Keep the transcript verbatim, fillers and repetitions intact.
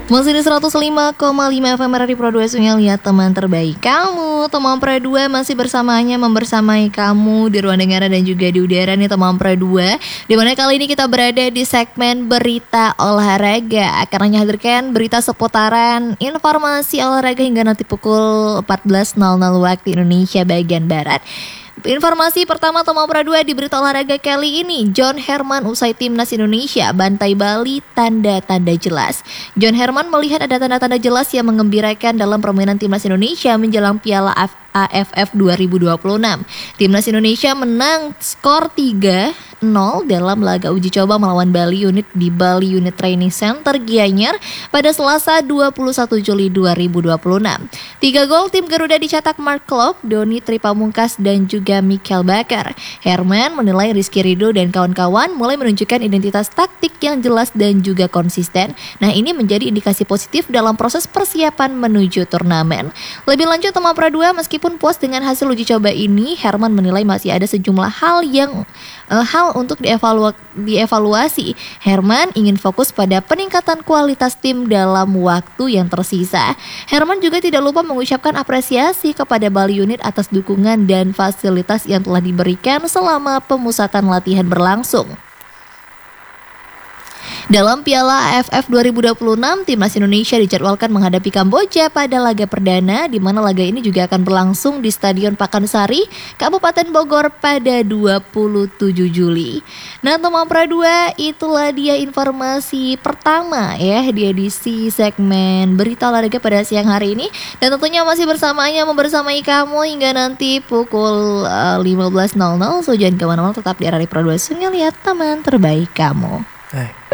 Masih di seratus lima koma lima F M R di Pro dua Sungai, lihat teman terbaik kamu. Teman Pro dua masih bersamanya membersamai kamu di ruang dengar dan juga di udara nih teman Pro dua. Dimana kali ini kita berada di segmen berita olahraga. Akan menghadirkan berita seputaran informasi olahraga hingga nanti pukul empat belas nol nol waktu Indonesia bagian Barat. Informasi pertama teman Pro dua di berita olahraga kali ini, John Herman usai timnas Indonesia bantai Bali tanda-tanda jelas. John Herman melihat ada tanda-tanda jelas yang mengembirakan dalam permainan timnas Indonesia menjelang Piala A F F dua ribu dua puluh enam. Timnas Indonesia menang skor tiga nol dalam laga uji coba melawan Bali Unit di Bali Unit Training Center Gianyar pada Selasa dua puluh satu Juli dua ribu dua puluh enam. Tiga gol tim Garuda dicetak Mark Klok, Doni Tripamungkas dan juga Michael Bakar. Herman menilai Rizky Ridho dan kawan-kawan mulai menunjukkan identitas taktik yang jelas dan juga konsisten. Nah, ini menjadi indikasi positif dalam proses persiapan menuju turnamen. Lebih lanjut teman Pro dua, meskipun puas dengan hasil uji coba ini, Herman menilai masih ada sejumlah hal yang uh, hal untuk dievalu- dievaluasi. Herman ingin fokus pada peningkatan kualitas tim dalam waktu yang tersisa. Herman juga tidak lupa mengucapkan apresiasi kepada Bali Unit atas dukungan dan fasilitas yang telah diberikan selama pemusatan latihan berlangsung. Dalam Piala A F F dua ribu dua puluh enam, timnas Indonesia dijadwalkan menghadapi Kamboja pada laga perdana, di mana laga ini juga akan berlangsung di Stadion Pakansari, Kabupaten Bogor pada dua puluh tujuh Juli. Nah, teman Pro dua, itulah dia informasi pertama ya di edisi segmen berita olahraga pada siang hari ini, dan tentunya masih bersamanya membersamai kamu hingga nanti pukul uh, lima belas nol nol. So jangan kemana-mana, tetap di R R I Pro dua Sungai, lihat teman terbaik kamu. Hai.